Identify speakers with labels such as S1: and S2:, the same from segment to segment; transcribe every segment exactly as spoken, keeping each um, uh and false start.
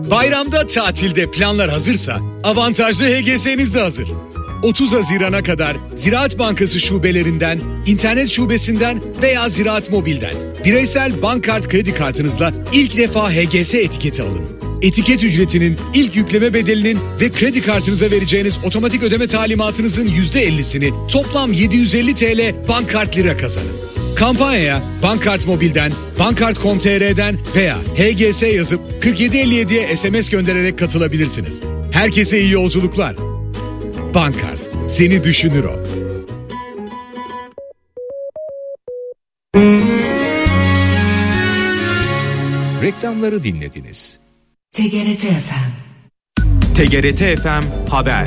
S1: Bayramda, tatilde planlar hazırsa avantajlı H G S'niz de hazır. otuz Haziran'a kadar Ziraat Bankası şubelerinden, internet şubesinden veya Ziraat Mobil'den bireysel bankkart kredi kartınızla ilk defa H G S etiketi alın. Etiket ücretinin, ilk yükleme bedelinin ve kredi kartınıza vereceğiniz otomatik ödeme talimatınızın yüzde ellisini toplam yedi yüz elli TL bankkart lira kazanın. Kampanyaya Bankkart Mobil'den, bankkart nokta com nokta t r'den veya H G S yazıp kırk yedi elli yediye S M S göndererek katılabilirsiniz. Herkese iyi yolculuklar. Bankkart, seni düşünür o.
S2: Reklamları dinlediniz.
S3: T G R T F M.
S4: T G R T F M Haber.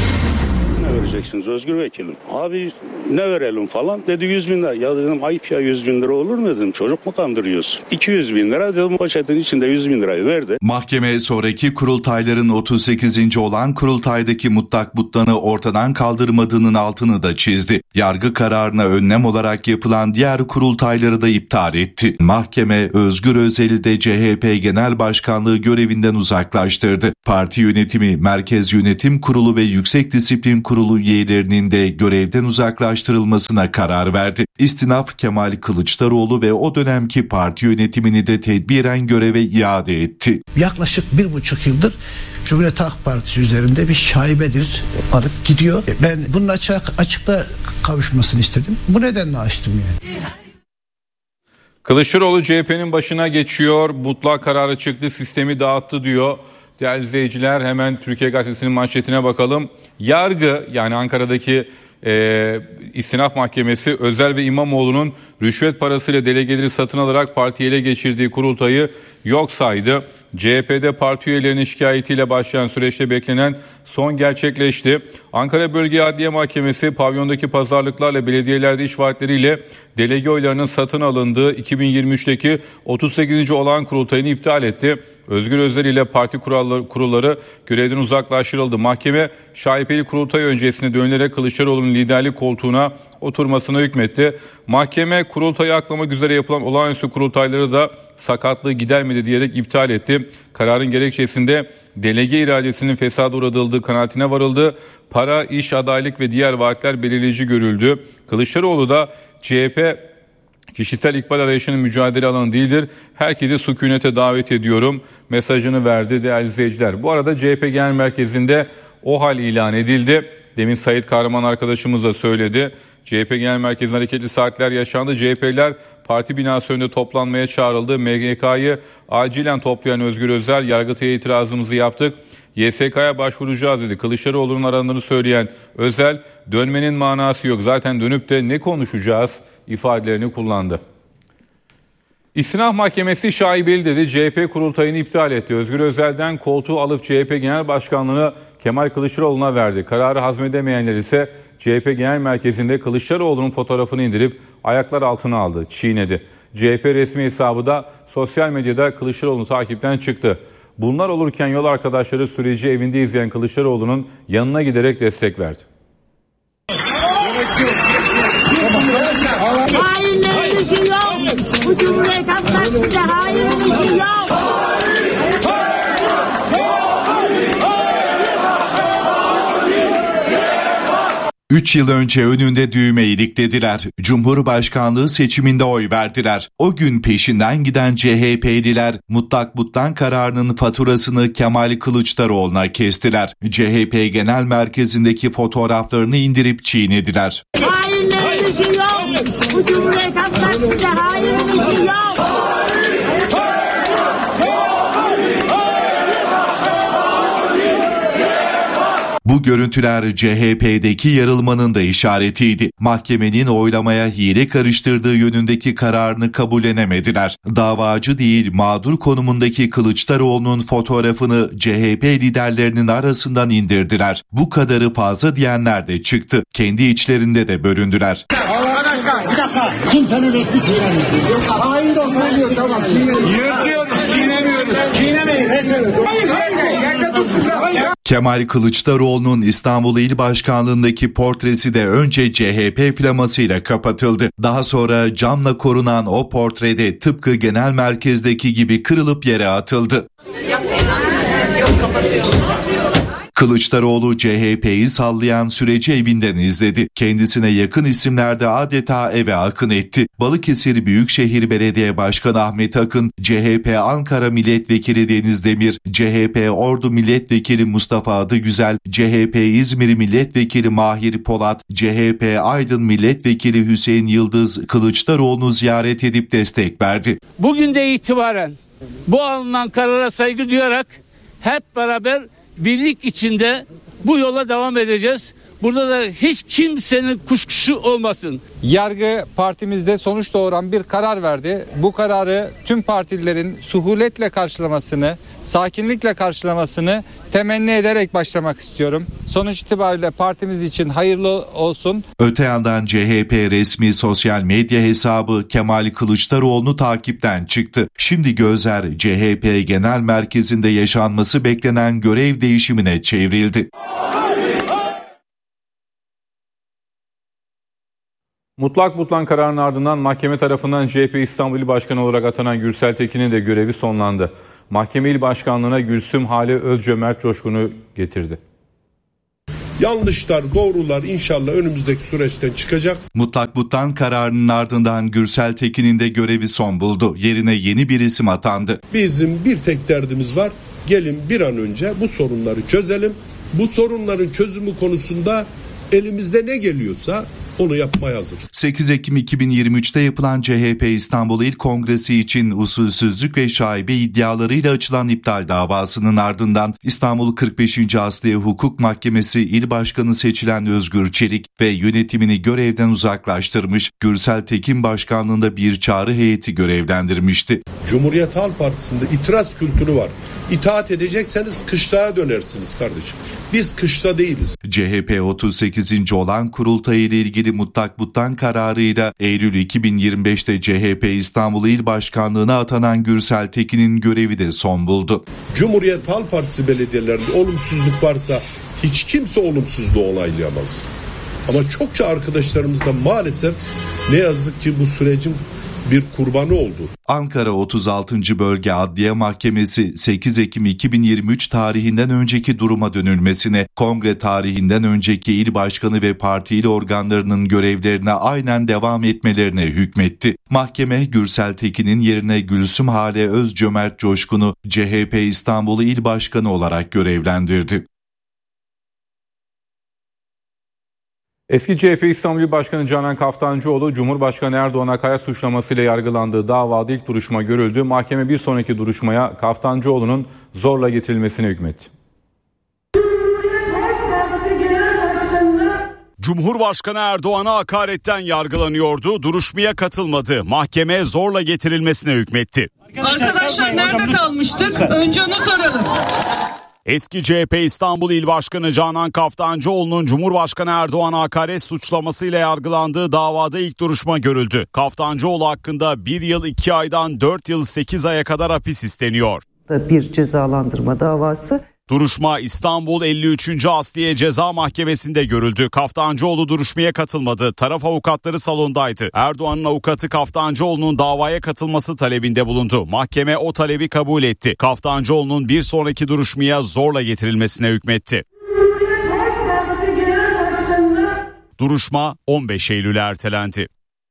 S5: Ne vereceksiniz Özgür Vekilim? Abi ne verelim falan dedi, yüz bin lira. Ya dedim ayıp ya, yüz bin lira olur mu dedim, çocuk mu kandırıyorsun? iki yüz bin lira dedim, poşetin içinde yüz bin lirayı verdi.
S6: Mahkeme sonraki kurultayların otuz sekizinci olan kurultaydaki mutlak butlanı ortadan kaldırmadığının altını da çizdi. Yargı kararına önlem olarak yapılan diğer kurultayları da iptal etti. Mahkeme Özgür Özel'i de C H P Genel Başkanlığı görevinden uzaklaştırdı. Parti yönetimi, Merkez Yönetim Kurulu ve Yüksek Disiplin Kurulu üyelerinin de görevden uzaklaştırılmasına karar verdi. İstinaf Kemal Kılıçdaroğlu ve o dönemki parti yönetimini de tedbiren göreve iade etti.
S7: Yaklaşık bir buçuk yıldır Cumhuriyet Halk Partisi üzerinde bir şaibedir alıp gidiyor. Ben bunun açık, açıkla kavuşmasını istedim. Bu nedenle açtım yani.
S8: Kılıçdaroğlu C H P'nin başına geçiyor. Mutlak kararı çıktı, sistemi dağıttı diyor. Değerli izleyiciler, hemen Türkiye Gazetesi'nin manşetine bakalım. Yargı, yani Ankara'daki e, İstinaf Mahkemesi, Özel ve İmamoğlu'nun rüşvet parasıyla delegeleri satın alarak partiyi ele geçirdiği kurultayı yok saydı. C H P'de parti üyelerinin şikayetiyle başlayan süreçte beklenen son gerçekleşti. Ankara Bölge Adliye Mahkemesi, pavyondaki pazarlıklarla belediyelerde iş vaatleriyle delege oylarının satın alındığı iki bin yirmi üçteki otuz sekizinci olağan kurultayını iptal etti. Özgür Özel ile parti kuralları, kurulları görevden uzaklaştırıldı. Mahkeme şaibeli kurultay öncesine dönülerek Kılıçdaroğlu'nun liderlik koltuğuna oturmasına hükmetti. Mahkeme kurultayı aklamak üzere yapılan olağanüstü kurultayları da sakatlığı gidermedi diyerek iptal etti. Kararın gerekçesinde delege iradesinin fesada uğratıldığı kanaatine varıldı. Para, iş, adaylık ve diğer vaatler belirleyici görüldü. Kılıçdaroğlu da C H P kişisel ikbal arayışının mücadele alanı değildir, herkesi sükunete davet ediyorum mesajını verdi değerli izleyiciler. Bu arada C H P Genel Merkezi'nde o hal ilan edildi. Demin Sayit Kahraman arkadaşımız da söyledi. C H P Genel Merkezi'nde hareketli saatler yaşandı. C H P'liler parti binası önünde toplanmaya çağrıldı. M G K'yı acilen toplayan Özgür Özel, Yargıtay'a itirazımızı yaptık, Y S K'ya başvuracağız dedi. Kılıçdaroğlu'nun aranını söyleyen Özel, dönmenin manası yok, zaten dönüp de ne konuşacağız ifadelerini kullandı. İstinaf Mahkemesi şaibeli dedi. C H P kurultayını iptal etti. Özgür Özel'den koltuğu alıp C H P Genel Başkanlığı'nı Kemal Kılıçdaroğlu'na verdi. Kararı hazmedemeyenler ise C H P Genel Merkezi'nde Kılıçdaroğlu'nun fotoğrafını indirip ayaklar altına aldı, çiğnedi. C H P resmi hesabı da sosyal medyada Kılıçdaroğlu'nu takipten çıktı. Bunlar olurken yol arkadaşları süreci evinde izleyen Kılıçdaroğlu'nun yanına giderek destek verdi.
S9: Hainlerin işi yok. Bu Cumhuriyet Halk Partisi'nde hainlerin işi yok.
S6: Üç yıl önce önünde düğme iliklediler. Cumhurbaşkanlığı seçiminde oy verdiler. O gün peşinden giden C H P'liler mutlak butlan kararının faturasını Kemal Kılıçdaroğlu'na kestiler. C H P Genel Merkezi'ndeki fotoğraflarını indirip çiğnediler.
S9: Hainlerin işi yok. Bu Cumhuriyet Halk Partisi'nde hainlerin işi yok.
S6: Bu görüntüler C H P'deki yarılmanın da işaretiydi. Mahkemenin oylamaya hile karıştırdığı yönündeki kararını kabullenemediler. Davacı değil, mağdur konumundaki Kılıçdaroğlu'nun fotoğrafını C H P liderlerinin arasından indirdiler. Bu kadarı fazla diyenler de çıktı. Kendi içlerinde de bölündüler.
S9: Arkadaşlar bir dakika. Kimsenin resmi çiğnemiyoruz. Hain de olsa diyor, tamam. Yırtıyoruz, çiğnemiyoruz. Çiğnemeyin. Hayır, hayır. Yerde tutacağım.
S6: Kemal Kılıçdaroğlu'nun İstanbul İl Başkanlığındaki portresi de önce C H P flamasıyla kapatıldı. Daha sonra camla korunan o portrede tıpkı genel merkezdeki gibi kırılıp yere atıldı. Kılıçdaroğlu C H P'yi sallayan süreci evinden izledi. Kendisine yakın isimler de adeta eve akın etti. Balıkesir Büyükşehir Belediye Başkanı Ahmet Akın, C H P Ankara Milletvekili Deniz Demir, C H P Ordu Milletvekili Mustafa Adıgüzel, C H P İzmir Milletvekili Mahir Polat, C H P Aydın Milletvekili Hüseyin Yıldız Kılıçdaroğlu'nu ziyaret edip destek verdi.
S10: Bugün de itibaren bu alınan karara saygı duyarak hep beraber birlik içinde bu yola devam edeceğiz. Burada da hiç kimsenin kuşkusu olmasın.
S11: Yargı partimizde sonuç doğuran bir karar verdi. Bu kararı tüm partililerin suhuletle karşılamasını, sakinlikle karşılamasını temenni ederek başlamak istiyorum. Sonuç itibariyle partimiz için hayırlı olsun.
S6: Öte yandan C H P resmi sosyal medya hesabı Kemal Kılıçdaroğlu'nu takipten çıktı. Şimdi gözler C H P Genel Merkezi'nde yaşanması beklenen görev değişimine çevrildi.
S8: Mutlak butlan kararının ardından mahkeme tarafından C H P İstanbul İl Başkanı olarak atanan Gürsel Tekin'in de görevi sonlandı. Mahkeme İl Başkanlığı'na Gülsüm Hale Özcömert Coşkun'u getirdi.
S12: Yanlışlar, doğrular inşallah önümüzdeki süreçten çıkacak.
S6: Mutlak butlan kararının ardından Gürsel Tekin'in de görevi son buldu. Yerine yeni bir isim atandı.
S12: Bizim bir tek derdimiz var. Gelin bir an önce bu sorunları çözelim. Bu sorunların çözümü konusunda elimizde ne geliyorsa onu yapmaya hazırız.
S6: sekiz Ekim iki bin yirmi üçte yapılan C H P İstanbul İl Kongresi için usulsüzlük ve şaibe iddialarıyla açılan iptal davasının ardından İstanbul kırk beşinci Asliye Hukuk Mahkemesi İl Başkanı seçilen Özgür Çelik ve yönetimini görevden uzaklaştırmış, Gürsel Tekin başkanlığında bir çağrı heyeti görevlendirmişti.
S12: Cumhuriyet Halk Partisi'nde itiraz kültürü var. İtaat edecekseniz kışlaya dönersiniz kardeşim. Biz kışla değiliz.
S6: C H P otuz sekizinci olan kurultayı ile ilgili mutlak butlan kararıyla Eylül iki bin yirmi beşte C H P İstanbul İl Başkanlığı'na atanan Gürsel Tekin'in görevi de son buldu.
S12: Cumhuriyet Halk Partisi belediyelerinde olumsuzluk varsa hiç kimse olumsuzluğu onaylayamaz. Ama çokça arkadaşlarımız da maalesef ne yazık ki bu sürecin bir kurbanı oldu.
S6: Ankara otuz altıncı Bölge Adliye Mahkemesi sekiz Ekim iki bin yirmi üç tarihinden önceki duruma dönülmesine, kongre tarihinden önceki il başkanı ve parti il organlarının görevlerine aynen devam etmelerine hükmetti. Mahkeme Gürsel Tekin'in yerine Gülsüm Hale Özcömert Coşkun'u C H P İstanbul İl Başkanı olarak görevlendirdi.
S8: Eski C H P İstanbul İl Başkanı Canan Kaftancıoğlu, Cumhurbaşkanı Erdoğan'a hakaret suçlamasıyla yargılandığı davada ilk duruşma görüldü. Mahkeme bir sonraki duruşmaya Kaftancıoğlu'nun zorla getirilmesine hükmetti.
S13: Cumhurbaşkanı Erdoğan'a hakaretten yargılanıyordu, duruşmaya katılmadı. Mahkeme zorla getirilmesine hükmetti.
S14: Arkadaşlar nerede kalmıştık? Önce onu soralım.
S13: Eski C H P İstanbul İl Başkanı Canan Kaftancıoğlu'nun Cumhurbaşkanı Erdoğan'a hakaret suçlamasıyla yargılandığı davada ilk duruşma görüldü. Kaftancıoğlu hakkında bir yıl iki aydan dört yıl sekiz aya kadar hapis isteniyor.
S15: Bir cezalandırma davası.
S13: Duruşma İstanbul elli üçüncü Asliye Ceza Mahkemesi'nde görüldü. Kaftancıoğlu duruşmaya katılmadı. Taraf avukatları salondaydı. Erdoğan'ın avukatı Kaftancıoğlu'nun davaya katılması talebinde bulundu. Mahkeme o talebi kabul etti. Kaftancıoğlu'nun bir sonraki duruşmaya zorla getirilmesine hükmetti. Duruşma on beş Eylül'e ertelendi.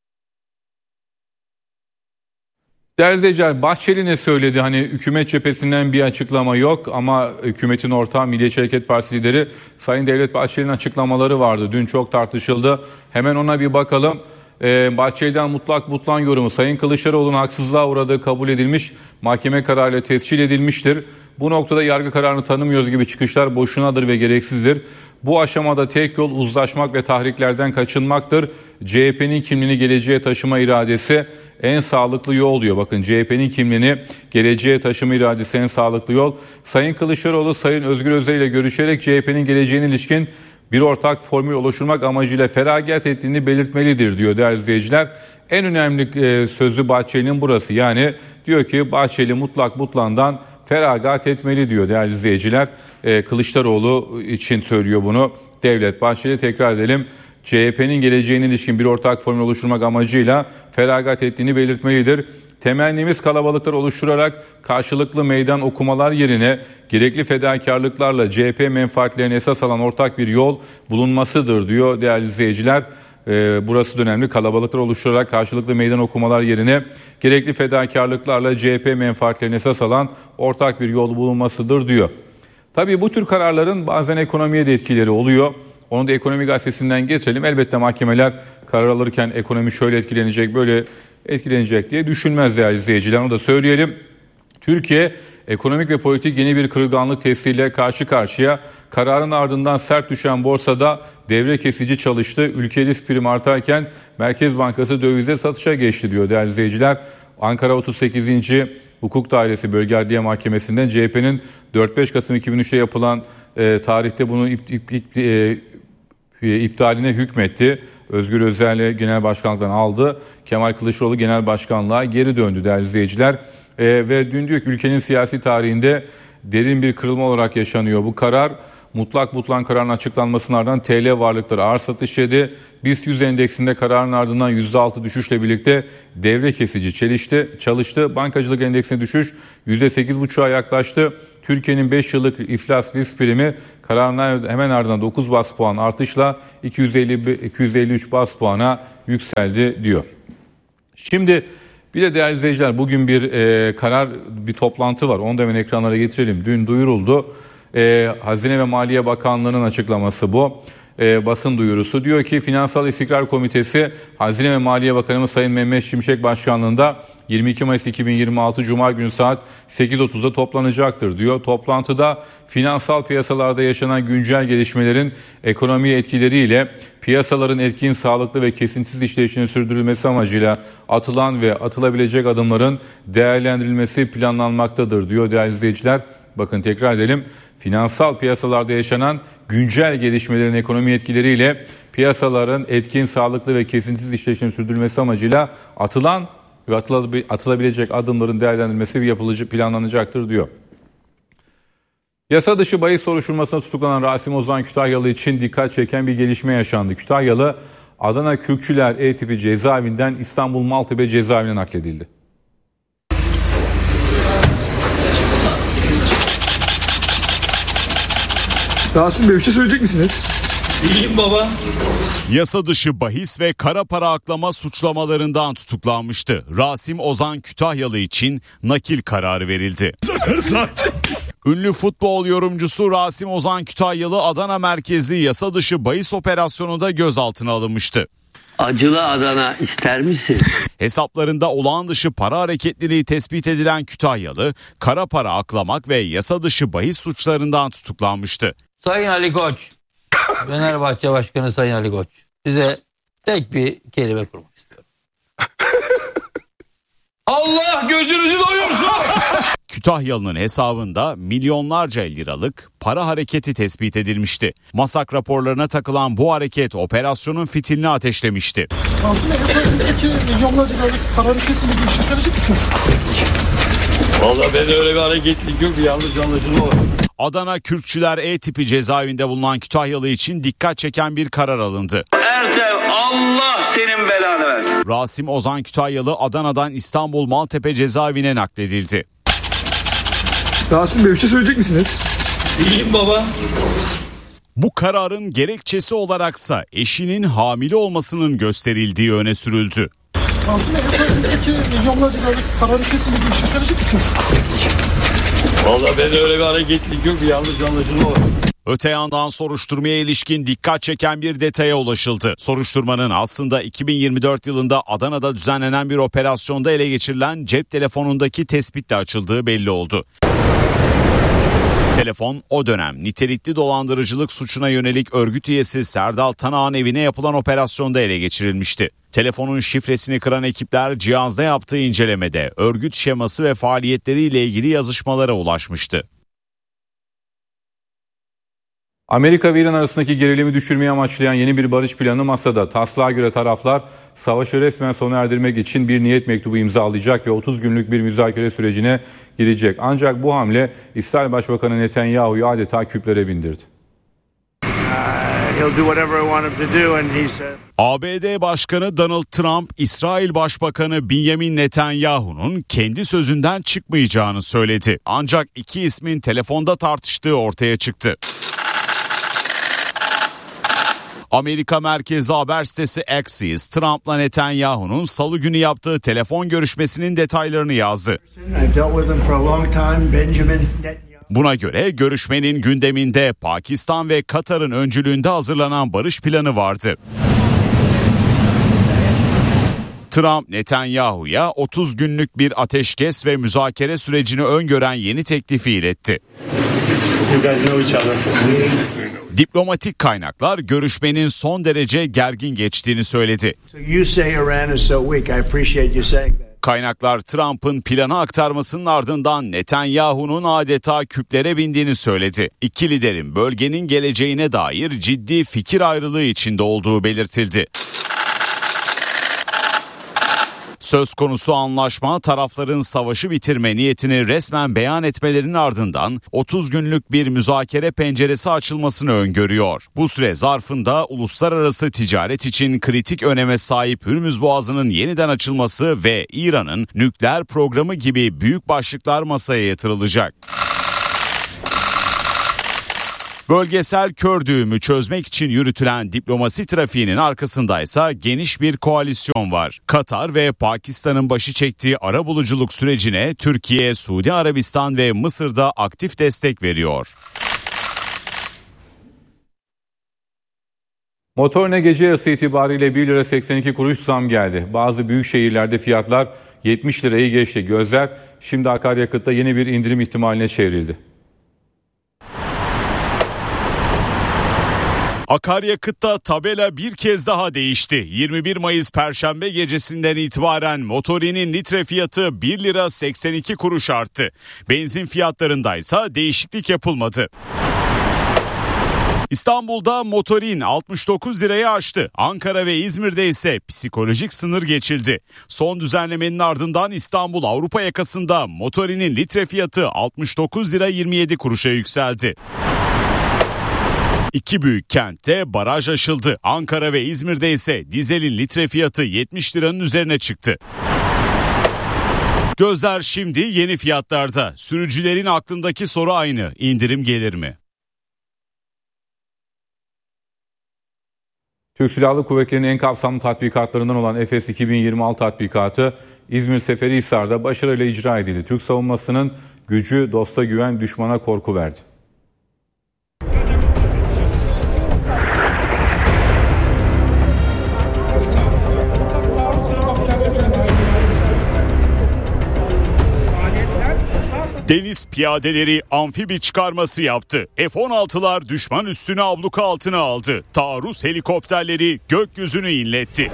S8: Değerli izleyiciler, Bahçeli ne söyledi? Hani hükümet cephesinden bir açıklama yok ama hükümetin ortağı Milliyetçi Hareket Partisi lideri Sayın Devlet Bahçeli'nin açıklamaları vardı. Dün çok tartışıldı. Hemen ona bir bakalım. Ee, Bahçeli'den mutlak butlan yorumu. Sayın Kılıçdaroğlu'nun haksızlığa uğradığı kabul edilmiş, mahkeme kararıyla tescil edilmiştir. Bu noktada yargı kararını tanımıyoruz gibi çıkışlar boşunadır ve gereksizdir. Bu aşamada tek yol uzlaşmak ve tahriklerden kaçınmaktır. C H P'nin kimliğini geleceğe taşıma iradesi en sağlıklı yol diyor. Bakın, C H P'nin kimliğini geleceğe taşıma iradesi en sağlıklı yol. Sayın Kılıçdaroğlu, Sayın Özgür Özel ile görüşerek C H P'nin geleceğine ilişkin bir ortak formül oluşturmak amacıyla feragat ettiğini belirtmelidir diyor değerli izleyiciler. En önemli e, sözü Bahçeli'nin burası. Yani diyor ki Bahçeli mutlak butlandan feragat etmeli diyor değerli izleyiciler. E, Kılıçdaroğlu için söylüyor bunu Devlet Bahçeli. Tekrar edelim. C H P'nin geleceğine ilişkin bir ortak formül oluşturmak amacıyla feragat ettiğini belirtmelidir. Temennimiz kalabalıklar oluşturarak karşılıklı meydan okumalar yerine gerekli fedakarlıklarla C H P menfaatlerini esas alan ortak bir yol bulunmasıdır diyor değerli izleyiciler. Ee, burası da önemli. Kalabalıklar oluşturarak karşılıklı meydan okumalar yerine gerekli fedakarlıklarla C H P menfaatlerini esas alan ortak bir yol bulunmasıdır diyor. Tabii bu tür kararların bazen ekonomiye de etkileri oluyor. Onu da Ekonomi Gazetesi'nden getirelim. Elbette mahkemeler karar alırken ekonomi şöyle etkilenecek, böyle etkilenecek diye düşünmez değerli izleyiciler. Onu da söyleyelim. Türkiye ekonomik ve politik yeni bir kırılganlık testiyle karşı karşıya. Kararın ardından sert düşen borsada devre kesici çalıştı. Ülke risk primi artarken Merkez Bankası dövizde satışa geçti diyor değerli izleyiciler. Ankara otuz sekizinci Hukuk Dairesi Bölge Adliye Mahkemesi'nden C H P'nin dört beş Kasım iki bin üçte yapılan e, tarihte bunun ip, ip, ip, e, iptaline hükmetti. Özgür Özel Genel Başkanlıktan aldı. Kemal Kılıçdaroğlu Genel Başkanlığa geri döndü değerli izleyiciler. E, ve dün diyor ki ülkenin siyasi tarihinde derin bir kırılma olarak yaşanıyor bu karar. Mutlak butlan kararın açıklanmasının ardından T L varlıkları ağır satış yedi. BIST yüz endeksinde kararın ardından yüzde altı düşüşle birlikte devre kesici çelişti, çalıştı. Bankacılık endeksine düşüş yüzde sekiz buçuğa yaklaştı. Türkiye'nin beş yıllık iflas risk primi kararından hemen ardından dokuz bas puan artışla iki yüz elli, iki yüz elli üç bas puana yükseldi diyor. Şimdi bir de değerli izleyiciler bugün bir e, karar, bir toplantı var. Onu da hemen ekranlara getirelim. Dün duyuruldu. E, Hazine ve Maliye Bakanlığı'nın açıklaması bu. E, basın duyurusu. Diyor ki Finansal İstikrar Komitesi Hazine ve Maliye Bakanımız Sayın Mehmet Şimşek Başkanlığı'nda yirmi iki Mayıs iki bin yirmi altı Cuma günü saat sekiz otuzda toplanacaktır diyor. Toplantıda finansal piyasalarda yaşanan güncel gelişmelerin ekonomiye etkileriyle piyasaların etkin, sağlıklı ve kesintisiz işleyişinin sürdürülmesi amacıyla atılan ve atılabilecek adımların değerlendirilmesi planlanmaktadır diyor değerli izleyiciler. Bakın tekrar edelim. Finansal piyasalarda yaşanan güncel gelişmelerin ekonomi etkileriyle piyasaların etkin, sağlıklı ve kesintisiz işleyişinin sürdürülmesi amacıyla atılan ve atılabilecek adımların değerlendirilmesi ve yapılıcı planlanacaktır diyor. Yasa dışı bahis soruşturmasına tutuklanan Rasim Ozan Kütahyalı için dikkat çeken bir gelişme yaşandı. Kütahyalı Adana Kürkçüler E tipi cezaevinden İstanbul Maltepe cezaevine nakledildi.
S16: Rasim Bey bir şey söyleyecek misiniz?
S17: İyiyim baba.
S13: Yasa dışı bahis ve kara para aklama suçlamalarından tutuklanmıştı. Rasim Ozan Kütahyalı için nakil kararı verildi. Ünlü futbol yorumcusu Rasim Ozan Kütahyalı Adana merkezli yasa dışı bahis operasyonunda gözaltına alınmıştı.
S17: Acılı Adana ister misin?
S13: Hesaplarında olağan dışı para hareketliliği tespit edilen Kütahyalı, kara para aklamak ve yasa dışı bahis suçlarından tutuklanmıştı.
S17: Sayın Ali Koç, Fenerbahçe Başkanı Sayın Ali Koç, size tek bir kelime kurmak istiyorum. Allah gözünüzü doyursun.
S13: Kütahyalı'nın hesabında milyonlarca liralık para hareketi tespit edilmişti. MASAK raporlarına takılan bu hareket operasyonun fitilini ateşlemişti.
S16: Rasim Bey hesabınızdaki milyonlarca liralık para hareketiyle ilgili bir şey söyleyecek misiniz?
S17: Vallahi ben öyle bir hareketlik yok, yanlış anlaşılma var.
S13: Adana Kürkçüler E tipi cezaevinde bulunan Kütahyalı için dikkat çeken bir karar alındı.
S17: Ertem Allah senin belanı versin.
S13: Rasim Ozan Kütahyalı Adana'dan İstanbul Maltepe cezaevine nakledildi.
S16: Rasim Bey bir şey söyleyecek misiniz?
S17: İyiyim baba.
S13: Bu kararın gerekçesi olaraksa eşinin hamile olmasının gösterildiği öne sürüldü.
S16: Rasim Bey hesabınızdaki milyonlarca liralık para hareketiyle ilgili bir şey söyleyecek misiniz?
S17: Vallahi ben öyle bir hareketlik yok, yanlış anlaşılma var.
S13: Öte yandan soruşturmaya ilişkin dikkat çeken bir detaya ulaşıldı. Soruşturmanın aslında iki bin yirmi dört yılında Adana'da düzenlenen bir operasyonda ele geçirilen cep telefonundaki tespitle açıldığı belli oldu. Telefon o dönem nitelikli dolandırıcılık suçuna yönelik örgüt üyesi Serdal Tanağ'ın evine yapılan operasyonda ele geçirilmişti. Telefonun şifresini kıran ekipler cihazda yaptığı incelemede örgüt şeması ve faaliyetleriyle ilgili yazışmalara ulaşmıştı.
S8: Amerika ve İran arasındaki gerilimi düşürmeyi amaçlayan yeni bir barış planı masada. Taslağa göre taraflar savaşı resmen sona erdirmek için bir niyet mektubu imzalayacak ve otuz günlük bir müzakere sürecine girecek. Ancak bu hamle İsrail Başbakanı Netanyahu'yu adeta küplere bindirdi.
S18: he'll do whatever I want him to do, and he said.
S13: A B D Başkanı Donald Trump, İsrail Başbakanı Benjamin Netanyahu'nun kendi sözünden çıkmayacağını söyledi. Ancak iki ismin telefonda tartıştığı ortaya çıktı. Amerika merkezli haber sitesi Axios, Trump'la Netanyahu'nun salı günü yaptığı telefon görüşmesinin detaylarını yazdı. Buna göre görüşmenin gündeminde Pakistan ve Katar'ın öncülüğünde hazırlanan barış planı vardı. Trump, Netanyahu'ya otuz günlük bir ateşkes ve müzakere sürecini öngören yeni teklifi iletti. Diplomatik kaynaklar görüşmenin son derece gergin geçtiğini söyledi. Kaynaklar Trump'ın planı aktarmasının ardından Netanyahu'nun adeta küplere bindiğini söyledi. İki liderin bölgenin geleceğine dair ciddi fikir ayrılığı içinde olduğu belirtildi. Söz konusu anlaşma tarafların savaşı bitirme niyetini resmen beyan etmelerinin ardından otuz günlük bir müzakere penceresi açılmasını öngörüyor. Bu süre zarfında uluslararası ticaret için kritik öneme sahip Hürmüz Boğazı'nın yeniden açılması ve İran'ın nükleer programı gibi büyük başlıklar masaya yatırılacak. Bölgesel kör düğümü çözmek için yürütülen diplomasi trafiğinin arkasındaysa geniş bir koalisyon var. Katar ve Pakistan'ın başı çektiği arabuluculuk sürecine Türkiye, Suudi Arabistan ve Mısır'da aktif destek veriyor.
S8: Motorine gece yarısı itibariyle bir lira seksen iki kuruş zam geldi. Bazı büyük şehirlerde fiyatlar yetmiş lirayı geçti. Gözler şimdi akaryakıtta yeni bir indirim ihtimaline çevrildi.
S13: Akaryakıtta tabela bir kez daha değişti. yirmi bir Mayıs Perşembe gecesinden itibaren motorinin litre fiyatı bir lira seksen iki kuruş arttı. Benzin fiyatlarındaysa değişiklik yapılmadı. İstanbul'da motorin altmış dokuz lirayı aştı. Ankara ve İzmir'de ise psikolojik sınır geçildi. Son düzenlemenin ardından İstanbul Avrupa yakasında motorinin litre fiyatı altmış dokuz lira yirmi yedi kuruşa yükseldi. İki büyük kentte baraj aşıldı. Ankara ve İzmir'de ise dizelin litre fiyatı yetmiş liranın üzerine çıktı. Gözler şimdi yeni fiyatlarda. Sürücülerin aklındaki soru aynı. İndirim gelir mi?
S8: Türk Silahlı Kuvvetleri'nin en kapsamlı tatbikatlarından olan Efes iki bin yirmi altı tatbikatı İzmir Seferihisar'da başarıyla icra edildi. Türk savunmasının gücü dosta güven, düşmana korku verdi.
S13: Deniz piyadeleri amfibi çıkarması yaptı. F on altılar düşman üssünü abluka altına aldı. Taarruz helikopterleri gökyüzünü inletti.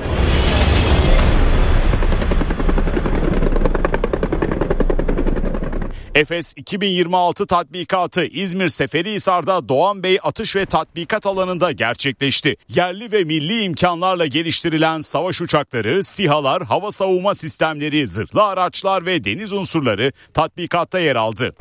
S13: Efes iki bin yirmi altı tatbikatı İzmir Seferihisar'da Doğan Bey Atış ve Tatbikat Alanı'nda gerçekleşti. Yerli ve milli imkanlarla geliştirilen savaş uçakları, SİHA'lar, hava savunma sistemleri, zırhlı araçlar ve deniz unsurları tatbikatta yer aldı.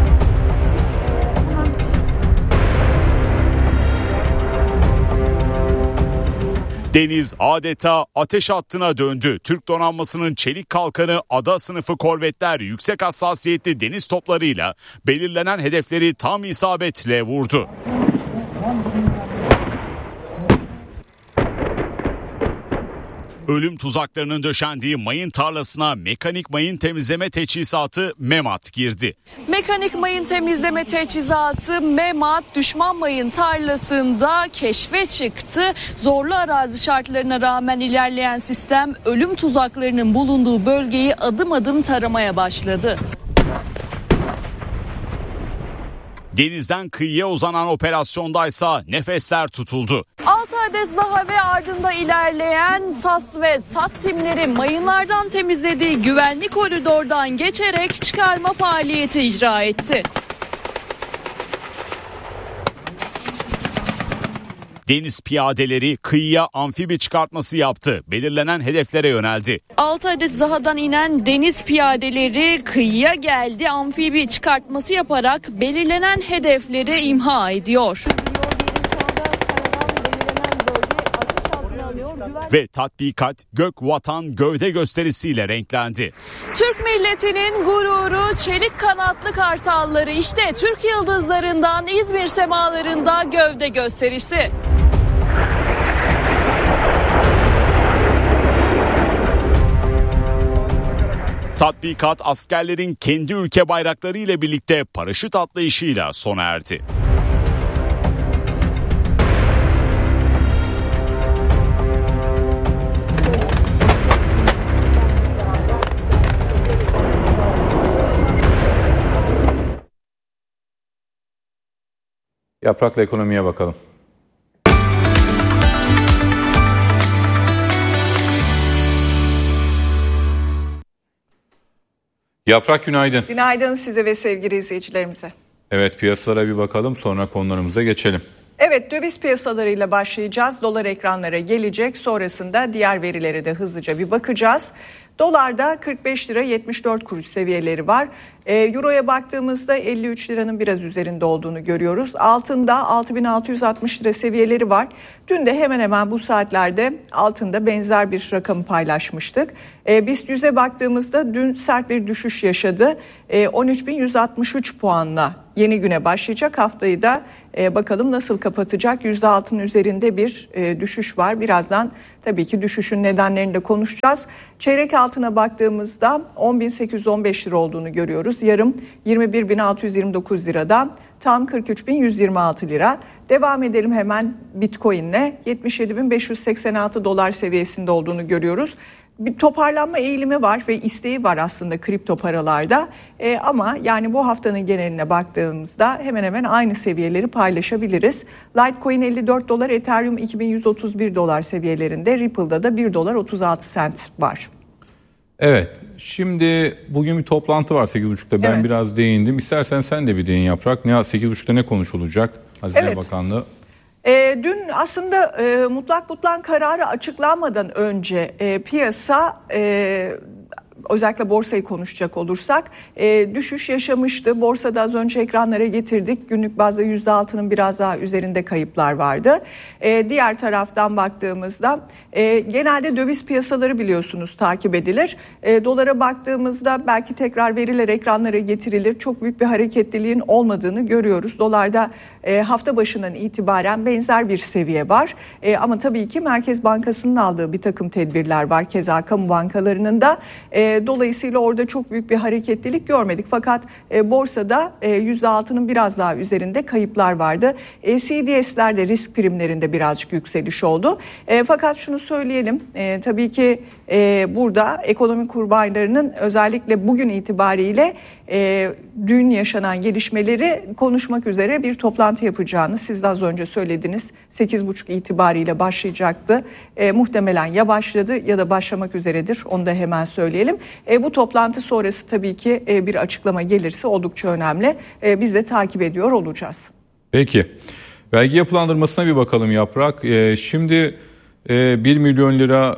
S13: Deniz adeta ateş hattına döndü. Türk donanmasının çelik kalkanı ada sınıfı korvetler yüksek hassasiyetli deniz toplarıyla belirlenen hedefleri tam isabetle vurdu. Ölüm tuzaklarının döşendiği mayın tarlasına mekanik mayın temizleme teçhizatı MEMAT girdi.
S14: Mekanik mayın temizleme teçhizatı MEMAT düşman mayın tarlasında keşfe çıktı. Zorlu arazi şartlarına rağmen ilerleyen sistem ölüm tuzaklarının bulunduğu bölgeyi adım adım taramaya başladı.
S13: Denizden kıyıya uzanan operasyondaysa nefesler tutuldu.
S14: altı adet ZAHA ve ardında ilerleyen SAS ve SAT timleri mayınlardan temizlediği güvenlik koridordan geçerek çıkarma faaliyeti icra etti.
S13: Deniz piyadeleri kıyıya amfibi çıkartması yaptı. Belirlenen hedeflere yöneldi.
S14: altı adet ZAHA'dan inen deniz piyadeleri kıyıya geldi. Amfibi çıkartması yaparak belirlenen hedefleri imha ediyor.
S13: Ve tatbikat gök vatan gövde gösterisiyle renklendi.
S14: Türk milletinin gururu çelik kanatlı kartalları işte Türk yıldızlarından İzmir semalarında gövde gösterisi.
S13: Tatbikat askerlerin kendi ülke bayrakları ile birlikte paraşüt atlayışıyla sona erdi.
S8: Yaprak'la ekonomiye bakalım. Yaprak günaydın.
S19: Günaydın size ve sevgili izleyicilerimize.
S8: Evet, piyasalara bir bakalım, sonra konularımıza geçelim.
S19: Evet, döviz piyasalarıyla başlayacağız. Dolar ekranlara gelecek. Sonrasında diğer verilere de hızlıca bir bakacağız. Dolarda kırk beş lira yetmiş dört kuruş seviyeleri var. E, Euro'ya baktığımızda elli üç liranın biraz üzerinde olduğunu görüyoruz. Altında altı bin altı yüz altmış lira seviyeleri var. Dün de hemen hemen bu saatlerde altında benzer bir rakamı paylaşmıştık. E, BIST yüze baktığımızda dün sert bir düşüş yaşadı. E, on üç bin yüz altmış üç puanla yeni güne başlayacak. Haftayı da e, bakalım nasıl kapatacak. yüzde altının üzerinde bir e, düşüş var. Birazdan tabii ki düşüşün nedenlerini de konuşacağız. Çeyrek altına baktığımızda on bin sekiz yüz on beş lira olduğunu görüyoruz. Yarım yirmi bir bin altı yüz yirmi dokuz liradan tam kırk üç bin yüz yirmi altı lira. Devam edelim hemen Bitcoin'le yetmiş yedi bin beş yüz seksen altı dolar seviyesinde olduğunu görüyoruz. Bir toparlanma eğilimi var ve isteği var aslında kripto paralarda ee, ama yani bu haftanın geneline baktığımızda hemen hemen aynı seviyeleri paylaşabiliriz. Litecoin elli dört dolar, Ethereum iki bin yüz otuz bir dolar seviyelerinde, Ripple'da da bir dolar otuz altı sent var.
S8: Evet, şimdi bugün bir toplantı var sekiz buçukta. Ben evet. biraz değindim. İstersen sen de bir değin Yaprak. Ne sekiz buçukta ne konuşulacak? Hazine evet. Bakanlığı.
S19: E, dün aslında e, mutlak butlan kararı açıklanmadan önce e, piyasa e, özellikle borsayı konuşacak olursak e, düşüş yaşamıştı. Borsada az önce ekranlara getirdik. Günlük bazda yüzde altının biraz daha üzerinde kayıplar vardı. E, diğer taraftan baktığımızda e, genelde döviz piyasaları biliyorsunuz takip edilir. E, dolara baktığımızda belki tekrar veriler ekranlara getirilir. Çok büyük bir hareketliliğin olmadığını görüyoruz. Dolarda e, hafta başından itibaren benzer bir seviye var. E, ama tabii ki Merkez Bankası'nın aldığı bir takım tedbirler var. Keza kamu bankalarının da. E, dolayısıyla orada çok büyük bir hareketlilik görmedik. Fakat e, borsada e, yüzde altının biraz daha üzerinde kayıplar vardı. E, C D S'lerde risk primlerinde birazcık yükseliş oldu. E, fakat şunu söyleyelim. E, tabii ki e, burada ekonomi kurmaylarının özellikle bugün itibariyle e, dün yaşanan gelişmeleri konuşmak üzere bir toplantı yapacağını siz de az önce söylediniz. sekiz buçuk itibariyle başlayacaktı. E, muhtemelen ya başladı ya da başlamak üzeredir. Onu da hemen söyleyelim. E, bu toplantı sonrası tabii ki e, bir açıklama gelirse oldukça önemli. E, biz de takip ediyor olacağız.
S8: Peki. Vergi yapılandırmasına bir bakalım Yaprak. E, şimdi e, bir milyon lira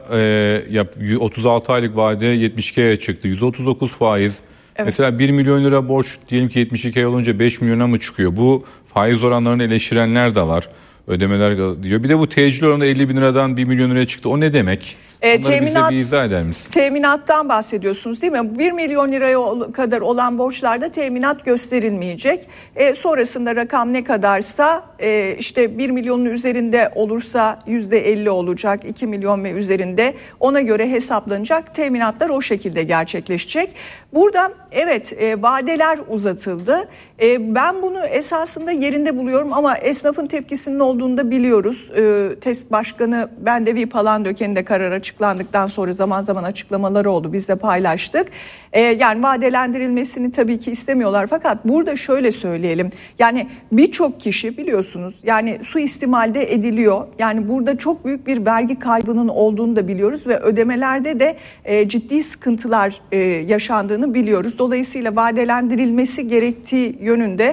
S8: e, otuz altı aylık vade yetmiş iki aya çıktı. yüz otuz dokuz faiz. Evet. Mesela bir milyon lira borç diyelim ki yetmiş iki ay olunca beş milyona mı çıkıyor? Bu faiz oranlarını eleştirenler de var. Ödemeler diyor. Bir de bu tecil oranı elli bin liradan bir milyon liraya çıktı. O ne demek?
S19: E, teminat,
S8: bize bir izah eder misin?
S19: Teminattan bahsediyorsunuz değil mi? bir milyon liraya kadar olan borçlarda teminat gösterilmeyecek. E, sonrasında rakam ne kadarsa e, işte bir milyonun üzerinde olursa yüzde elli olacak. iki milyon ve üzerinde ona göre hesaplanacak. Teminatlar o şekilde gerçekleşecek. Burada evet e, vadeler uzatıldı. E, ben bunu esasında yerinde buluyorum ama esnafın tepkisinin olduğunu da biliyoruz. E, TESK Başkanı Bendevi Palandöken'in de karar açıklandıktan sonra zaman zaman açıklamaları oldu. Biz de paylaştık. E, yani vadelendirilmesini tabii ki istemiyorlar. Fakat burada şöyle söyleyelim. Yani birçok kişi biliyorsunuz yani suistimalde ediliyor. Yani burada çok büyük bir vergi kaybının olduğunu da biliyoruz ve ödemelerde de e, ciddi sıkıntılar e, yaşandığını biliyoruz. Dolayısıyla vadelendirilmesi gerektiği yönünde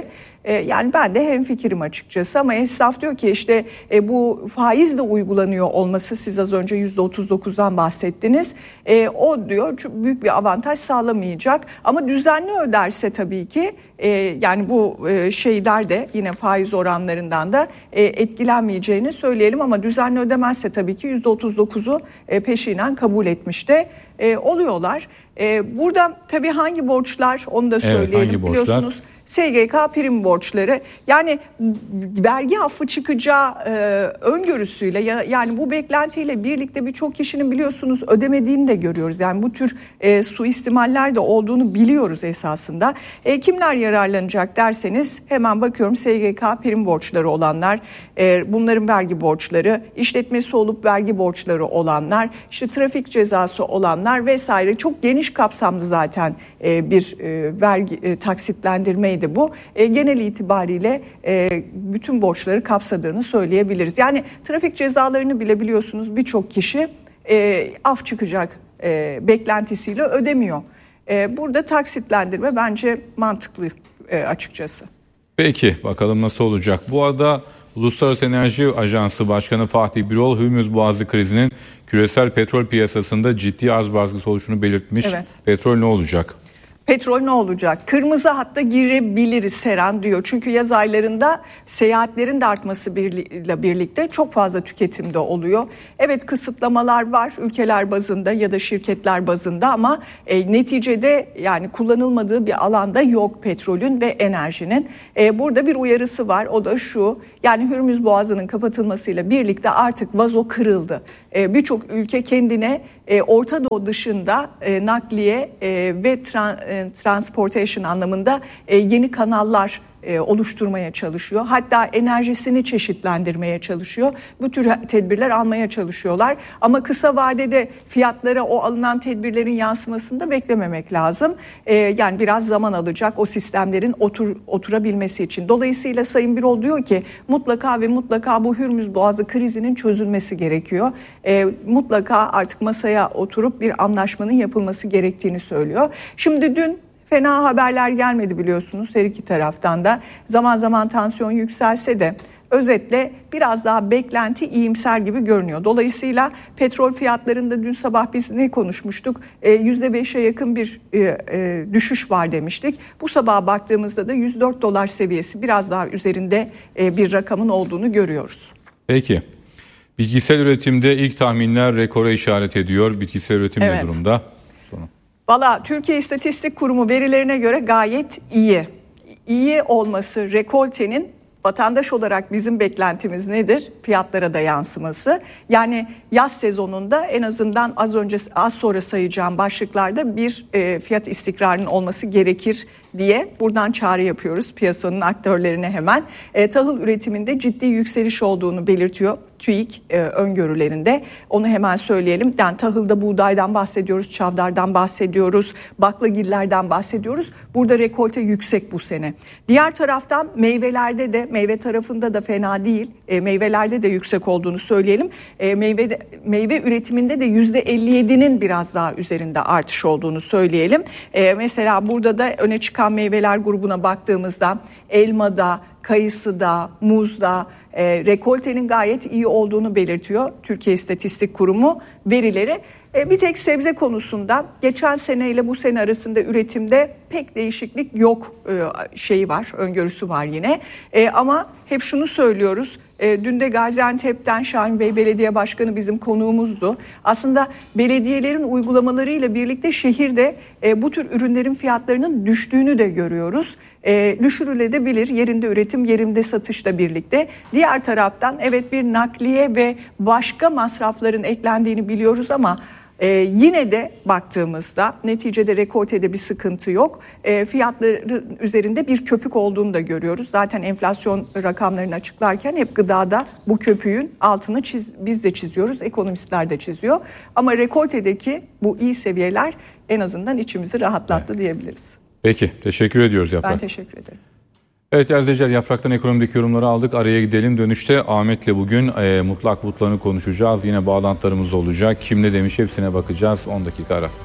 S19: E, yani ben de hemfikirim açıkçası ama esnaf diyor ki işte e, bu faiz de uygulanıyor olması, siz az önce yüzde otuz dokuzdan bahsettiniz. E, o diyor büyük bir avantaj sağlamayacak ama düzenli öderse tabii ki e, yani bu e, şeyler de yine faiz oranlarından da e, etkilenmeyeceğini söyleyelim ama düzenli ödemezse tabii ki yüzde otuz dokuzu e, peşinen kabul etmiş de e, oluyorlar. E, burada tabii hangi borçlar onu da söyleyelim, evet, biliyorsunuz. S G K prim borçları, yani vergi affı çıkacağı e, öngörüsüyle ya, yani bu beklentiyle birlikte birçok kişinin biliyorsunuz ödemediğini de görüyoruz. Yani bu tür e, suistimaller de olduğunu biliyoruz esasında. E, kimler yararlanacak derseniz hemen bakıyorum, S G K prim borçları olanlar, e, bunların vergi borçları, işletmesi olup vergi borçları olanlar, işte trafik cezası olanlar vesaire, çok geniş kapsamlı zaten e, bir e, vergi e, taksitlendirme de bu. E, genel itibariyle e, bütün borçları kapsadığını söyleyebiliriz. Yani trafik cezalarını bile biliyorsunuz birçok kişi e, af çıkacak e, beklentisiyle ödemiyor. E, burada taksitlendirme bence mantıklı e, açıkçası.
S8: Peki bakalım nasıl olacak. Bu arada Uluslararası Enerji Ajansı Başkanı Fatih Birol, Hürmüz Boğazı krizinin küresel petrol piyasasında ciddi arz baskısı oluşunu belirtmiş. Evet. Petrol ne olacak?
S19: Petrol ne olacak? Kırmızı hatta girebiliriz her an diyor. Çünkü yaz aylarında seyahatlerin de artmasıyla birlikte çok fazla tüketimde oluyor. Evet, kısıtlamalar var ülkeler bazında ya da şirketler bazında ama e, neticede yani kullanılmadığı bir alanda yok petrolün ve enerjinin. E, burada bir uyarısı var, o da şu: yani Hürmüz Boğazı'nın kapatılmasıyla birlikte artık vazo kırıldı. E, birçok ülke kendine e, Orta Doğu dışında e, nakliye e, ve tra- e, transportation anlamında e, yeni kanallar e, oluşturmaya çalışıyor. Hatta enerjisini çeşitlendirmeye çalışıyor. Bu tür tedbirler almaya çalışıyorlar. Ama kısa vadede fiyatlara o alınan tedbirlerin yansımasını da beklememek lazım. E, yani biraz zaman alacak o sistemlerin otur, oturabilmesi için. Dolayısıyla Sayın Birol diyor ki mutlaka ve mutlaka bu Hürmüz Boğazı krizinin çözülmesi gerekiyor. E, mutlaka artık masaya oturup bir anlaşmanın yapılması gerektiğini söylüyor. Şimdi dün fena haberler gelmedi biliyorsunuz her iki taraftan da. Zaman zaman tansiyon yükselse de özetle biraz daha beklenti iyimser gibi görünüyor. Dolayısıyla petrol fiyatlarında dün sabah biz ne konuşmuştuk? E, yüzde beşe yakın bir e, e, düşüş var demiştik. Bu sabah baktığımızda da yüz dört dolar seviyesi, biraz daha üzerinde e, bir rakamın olduğunu görüyoruz.
S8: Peki. Bitkisel üretimde ilk tahminler rekora işaret ediyor. Bitkisel üretim evet. ne durumda? Sonu.
S19: Valla Türkiye İstatistik Kurumu verilerine göre gayet iyi. İyi olması rekoltenin vatandaş olarak bizim beklentimiz nedir? Fiyatlara da yansıması. Yani yaz sezonunda en azından az önce az sonra sayacağım başlıklarda bir e, fiyat istikrarının olması gerekir diye buradan çağrı yapıyoruz piyasanın aktörlerine hemen. E, tahıl üretiminde ciddi yükseliş olduğunu belirtiyor TÜİK e, öngörülerinde. Onu hemen söyleyelim. Yani tahılda buğdaydan bahsediyoruz, çavdardan bahsediyoruz, baklagillerden bahsediyoruz. Burada rekolte yüksek bu sene. Diğer taraftan meyvelerde de, meyve tarafında da fena değil. E, meyvelerde de yüksek olduğunu söyleyelim. E, meyve meyve üretiminde de yüzde elli yedinin biraz daha üzerinde artış olduğunu söyleyelim. E, mesela burada da öne çıkan meyveler grubuna baktığımızda elmada, kayısıda, muzda e, rekoltenin gayet iyi olduğunu belirtiyor Türkiye İstatistik Kurumu verileri. E, bir tek sebze konusunda geçen seneyle bu sene arasında üretimde pek değişiklik yok e, şeyi var, öngörüsü var yine. E, ama hep şunu söylüyoruz. E, dün de Gaziantep'ten Şahin Bey Belediye Başkanı bizim konuğumuzdu. Aslında belediyelerin uygulamalarıyla birlikte şehirde e, bu tür ürünlerin fiyatlarının düştüğünü de görüyoruz. E, düşürülebilir, yerinde üretim, yerinde satışla birlikte. Diğer taraftan evet bir nakliye ve başka masrafların eklendiğini biliyoruz ama Ee, yine de baktığımızda neticede rekoltede bir sıkıntı yok. Ee, fiyatların üzerinde bir köpük olduğunu da görüyoruz. Zaten enflasyon rakamlarını açıklarken hep gıdada bu köpüğün altını çiz, biz de çiziyoruz, ekonomistler de çiziyor. Ama rekoltedeki bu iyi seviyeler en azından içimizi rahatlattı evet. diyebiliriz.
S8: Peki, teşekkür ediyoruz Yaprak.
S19: Ben teşekkür ederim.
S8: Evet izleyiciler, Yaprak'tan ekonomideki yorumları aldık. Araya gidelim. Dönüşte Ahmet'le bugün e, mutlak butlanı konuşacağız. Yine bağlantılarımız olacak. Kim ne demiş hepsine bakacağız. on dakika ara.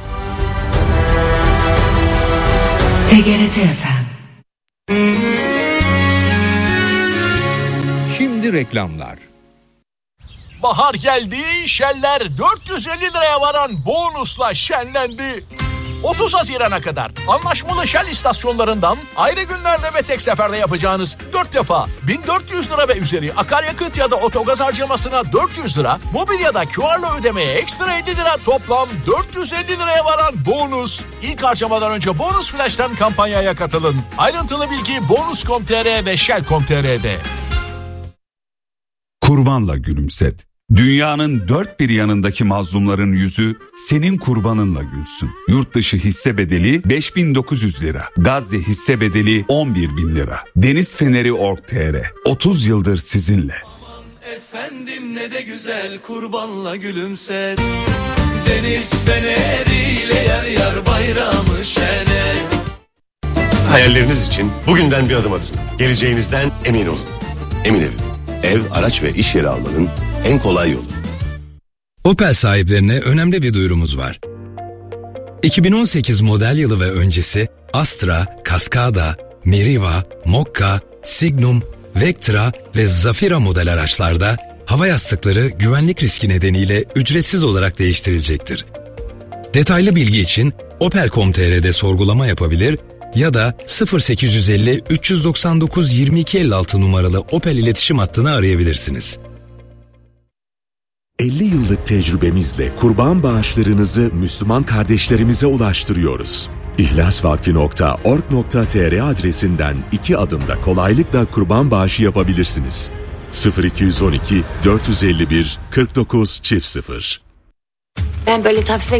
S3: T G R T F M
S2: İşleri reklamlar.
S20: Bahar geldi, Shell'ler dört yüz elli liraya varan bonusla şenlendi. otuz Haziran'a kadar anlaşmalı Shell istasyonlarından ayrı günlerde ve tek seferde yapacağınız dört defa bin dört yüz lira ve üzeri akaryakıt ya da otogaz harcamasına dört yüz lira, mobil ya da Q R'la ödemeye ekstra elli lira, toplam dört yüz elli liraya varan bonus. İlk harcamadan önce Bonus Flash'tan kampanyaya katılın. Ayrıntılı bilgi bonus nokta com nokta tr ve shell nokta com nokta tr'de.
S21: Kurbanla gülümset. Dünyanın dört bir yanındaki mazlumların yüzü senin kurbanınla gülsün. Yurt dışı hisse bedeli beş bin dokuz yüz lira. Gazze hisse bedeli on bir bin lira. Deniz Feneri nokta org nokta tr. otuz yıldır sizinle.
S22: Efendim ne de güzel kurbanla gülümset. Deniz feneriyle yer yer bayramı şene.
S23: Hayalleriniz için bugünden bir adım atın. Geleceğinizden emin olun. Emin Ev. Ev, araç ve iş yeri almanın en kolay yolu.
S24: Opel sahiplerine önemli bir duyurumuz var. iki bin on sekiz model yılı ve öncesi Astra, Cascada, Meriva, Mokka, Signum, Vectra ve Zafira model araçlarda hava yastıkları güvenlik riski nedeniyle ücretsiz olarak değiştirilecektir. Detaylı bilgi için opel nokta com nokta tr'de sorgulama yapabilir ya da sıfır sekiz yüz elli üç yüz doksan dokuz yirmi iki elli altı numaralı Opel iletişim hattını arayabilirsiniz.
S25: elli yıllık tecrübemizle kurban bağışlarınızı Müslüman kardeşlerimize ulaştırıyoruz. ihlasvakfi nokta org nokta tr adresinden iki adımda kolaylıkla kurban bağışı yapabilirsiniz. sıfır iki yüz on iki dört yüz elli bir kırk dokuz çift sıfır.
S26: Ben böyle taksiye